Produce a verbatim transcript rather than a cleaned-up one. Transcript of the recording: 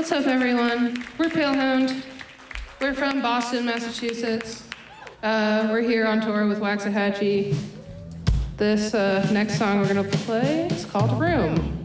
What's up, everyone? We're Palehound. We're from Boston, Massachusetts. Uh, we're here on tour with Waxahachie. This uh, next song we're gonna play is called Room.